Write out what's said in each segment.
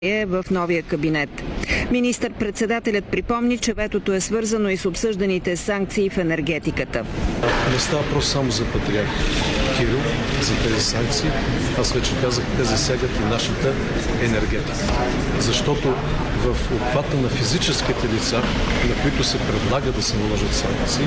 е в новия кабинет. Министър-председателят припомни, че ветото е свързано и с обсъжданите санкции в енергетиката. Не става въпрос само за патриарх Кирил, за тези санкции. Аз вече казах, те засягат и нашата енергетика. Защото в обхвата на физическите лица, на които се предлага да се наложат санкции,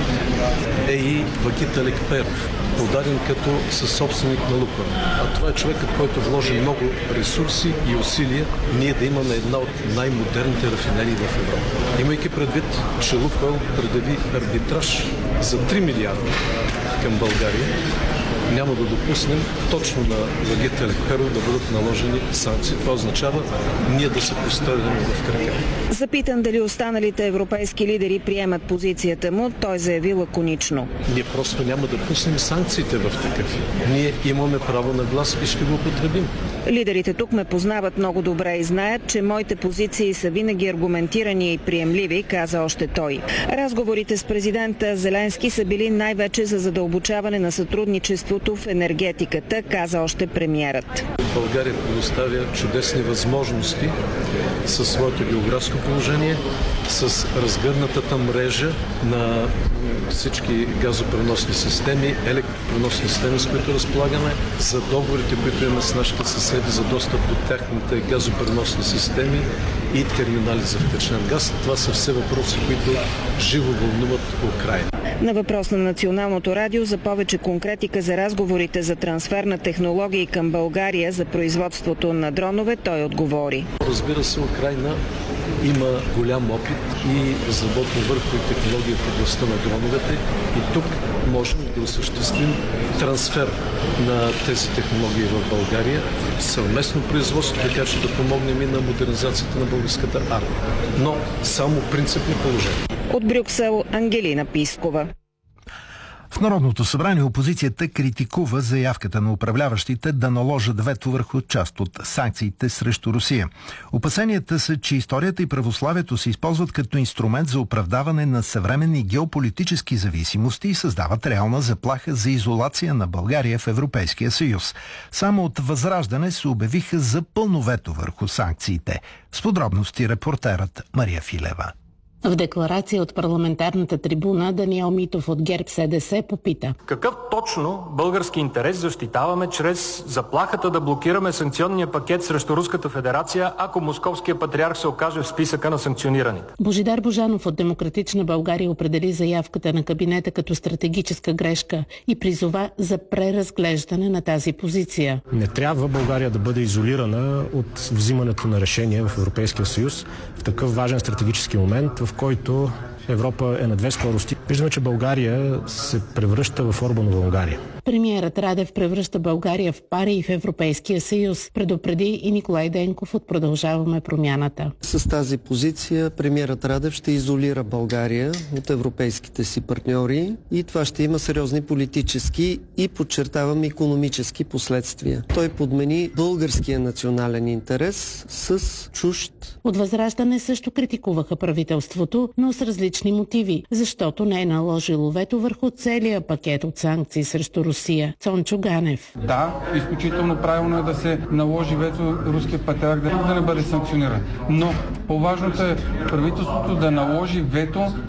е и Вагита Лекперов, подаден като съсобственик на Лукойл. А това е човекът, който вложи много ресурси и усилия ние да имаме една от най-модерните рафинерии в Европа. Имайки предвид, че Лукойл предяви арбитраж за 3 милиарда към България, няма да допуснем точно на Вагита Лекперов да бъдат наложени санкции. Това означава ние да се поставим в крака. Запитан дали останалите европейски лидери приемат позицията му, той заяви лаконично. Ние просто няма да пуснем санкциите в такъв. Ние имаме право на глас и ще го употребим. Лидерите тук ме познават много добре и знаят, че моите позиции са винаги аргументирани и приемливи, каза още той. Разговорите с президента Зеленски са били най-вече за задълбочаване на сътрудничеството в енергетиката, каза още премиерът. България предоставя чудесни възможности със своето географско положение, с разгърнатата мрежа на всички газопреносни системи, електропреносни системи, с които разполагаме, за договорите, които имаме с нашите съседи за достъп до тяхните газопреносни системи и терминали за втечнен газ. Това са все въпроси, които живо вълнуват Украйна. На въпрос на Националното радио за повече конкретика за разговорите за трансфер на технологии към България за производството на дронове, той отговори. Разбира се, Украйна има голям опит и разработва върхови технологии в областта на дроновете и тук можем да осъществим трансфер на тези технологии в България, съвместно производство, така че да помогнем и на модернизацията на българската армия. Но само принципни положения. От Брюксел Ангелина Пискова. В Народното събрание опозицията критикува заявката на управляващите да наложат вето върху част от санкциите срещу Русия. Опасенията са, че историята и православието се използват като инструмент за оправдаване на съвременни геополитически зависимости и създават реална заплаха за изолация на България в Европейския съюз. Само от Възраждане се обявиха за пълно вето върху санкциите. С подробности репортерът Мария Филева. В декларация от парламентарната трибуна Даниел Митов от ГЕРБ-СДС попита: какъв точно български интерес защитаваме чрез заплахата да блокираме санкционния пакет срещу Руската федерация, ако московския патриарх се окаже в списъка на санкционираните? Божидар Божанов от Демократична България определи заявката на кабинета като стратегическа грешка и призова за преразглеждане на тази позиция. Не трябва България да бъде изолирана от взимането на решения в Европейския съюз в такъв важен стратегически момент, в който Европа е на две скорости. Виждаме, че България се превръща в Орбанова Унгария. Премиерът Радев превръща България в пари и в Европейския съюз. Предупреди и Николай Денков от Продължаваме промяната. С тази позиция премиерът Радев ще изолира България от европейските си партньори и това ще има сериозни политически и, подчертавам, икономически последствия. Той подмени българския национален интерес с чужд. От Възраждане също критикуваха правителството, но с различни мотиви, защото не е наложило вето върху целия пакет от санкции срещу Русия. Цончо Ганев. Да, изключително правилно е да се наложи вето руския патриарх да не бъде санкциониран. Но по-важното е правителството да наложи вето